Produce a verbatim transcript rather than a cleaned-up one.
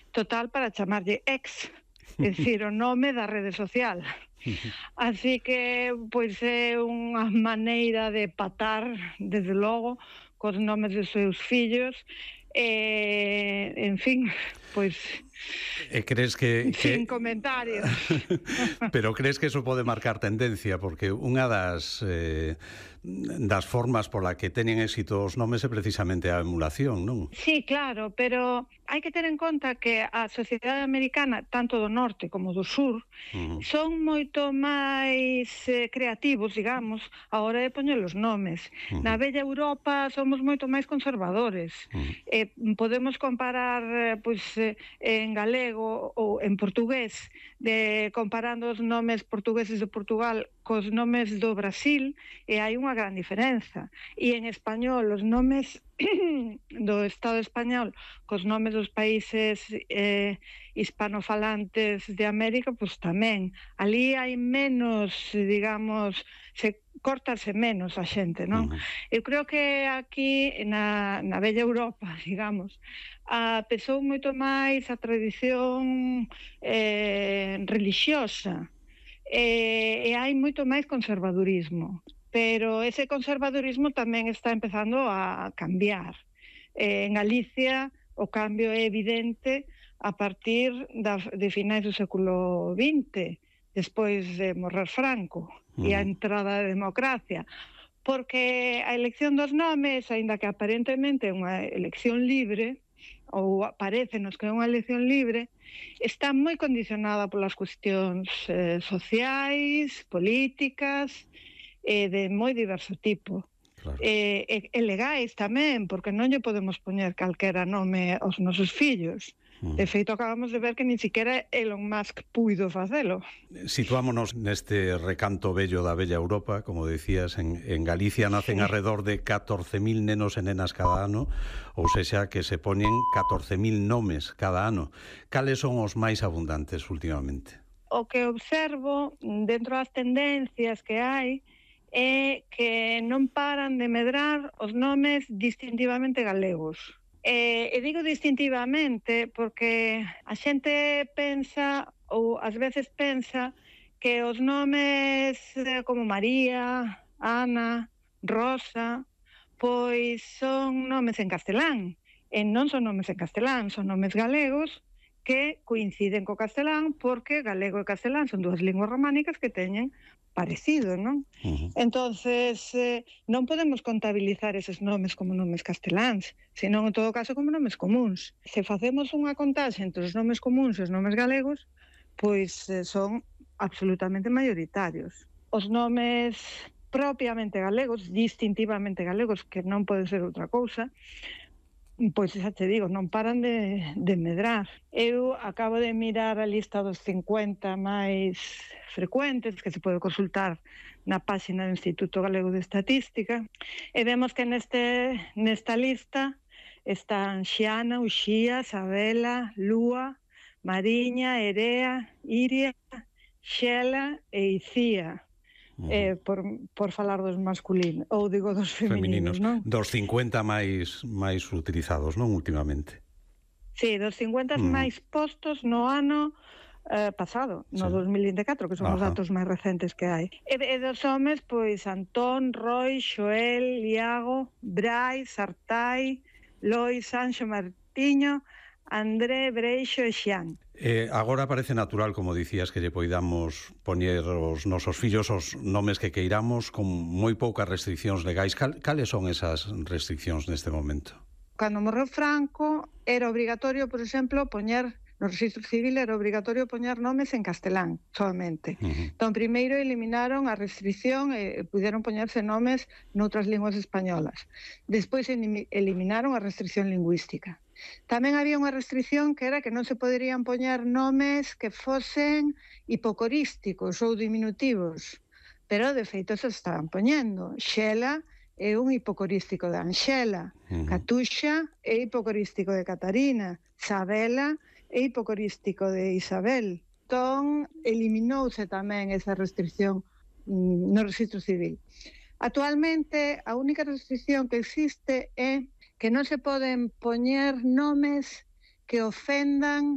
total para chamarlle ex, é dicir, o nome da rede social. Así que, pois, é unha maneira de patar, desde logo, cos nomes dos seus fillos, e, en fin, pois... E crees que... Sin que... comentarios. Pero crees que eso pode marcar tendencia? Porque unha das eh, das formas pola que teñen éxito os nomes é precisamente a emulación, non? Sí, claro, pero hai que ter en conta que a sociedade americana, tanto do norte como do sur, uh-huh. son moito máis eh, creativos, digamos, a hora de poñer os nomes. Uh-huh. Na bella Europa somos moito máis conservadores. Uh-huh. Eh, podemos comparar, eh, pois, eh, en galego ou en portugués, de comparando os nomes portugueses de Portugal cos nomes do Brasil, e hai unha gran diferenza. E en español, os nomes do Estado español cos nomes dos países eh, hispanofalantes de América, pois tamén. Ali hai menos, digamos, se cortase menos a xente, non? Uh-huh. Eu creo que aquí, na, na bella Europa, digamos, a pesou moito máis a tradición eh, relixiosa, e, e hai moito máis conservadurismo. Pero ese conservadurismo tamén está empezando a cambiar. Eh, en Galicia o cambio é evidente a partir da, de finais do século vinte, despois de morrer Franco, uh-huh. e a entrada da democracia. Porque a elección dos nomes, aínda que aparentemente é unha elección libre, ou parécenos que é unha elección libre, está moi condicionada polas cuestións eh, sociais, políticas, e de moi diverso tipo. Claro. E, e, e legais tamén, porque non lle podemos poñer calquera nome aos nosos fillos. Mm. De feito, acabamos de ver que ni siquiera Elon Musk puido facelo. Situámonos neste recanto bello da bella Europa, como decías, en, en Galicia nacen sí. alrededor de catorce mil nenos e nenas cada ano, ou sexa que se poñen catorce mil nomes cada ano. Cales son os máis abundantes últimamente? O que observo dentro das tendencias que hai é que non paran de medrar os nomes distintivamente galegos. E, e digo distintivamente porque a xente pensa, ou ás veces pensa, que os nomes como María, Ana, Rosa, pois son nomes en castelán. E non son nomes en castelán, son nomes galegos que coinciden co castelán, porque galego e castelán son dúas linguas románicas que teñen parecido, non? Uh-huh. Entonces, eh, non podemos contabilizar eses nomes como nomes casteláns, senón, en todo caso, como nomes comuns. Se facemos unha contaxe entre os nomes comuns e os nomes galegos, pois eh, son absolutamente maioritarios. Os nomes propiamente galegos, distintivamente galegos, que non pode ser outra cousa, pois xa te digo, non paran de, de medrar. Eu acabo de mirar a lista dos cincuenta máis frecuentes, que se pode consultar na páxina do Instituto Galego de Estatística, e vemos que neste, nesta lista están Xiana, Uxía, Sabela, Lúa, Mariña, Erea, Iria, Xela e Icía. Uh-huh. eh, por, por falar dos masculinos, ou digo dos femininos, femininos. Non? Dos cincuenta máis máis utilizados, non, últimamente? Sí, dos cincuenta uh-huh. máis postos no ano eh, pasado, no sí. dos mil vinte e catro, que son Ajá. os datos máis recentes que hai. E, e dos homes, pois, Antón, Roy, Xoel, Iago, Brais, Sartai, Lois, Sanxo, Martiño, André, Breixo e Xián. Eh, agora parece natural, como dicías, que lle poidamos poñer os nosos fillos os nomes que queiramos con moi poucas restriccións legais. Cal, cales son esas restriccións neste momento? Cando morreu Franco, era obrigatorio, por exemplo, poñer no registro civil era obrigatorio poñer nomes en castelán, solamente. Uh-huh. Entón, primeiro eliminaron a restricción e puderon poñerse nomes noutras linguas españolas. Despois eliminaron a restricción lingüística. Tamén había unha restricción que era que non se poderían poñer nomes que fosen hipocorísticos ou diminutivos, pero de feito se estaban poñendo. Xela é un hipocorístico de Anxela, uh-huh. Catuxa é hipocorístico de Catarina, Sabela é hipocorístico de Isabel. Entón, eliminouse tamén esa restricción mm, no registro civil. Actualmente, a única restricción que existe é que non se poden poñer nomes que ofendan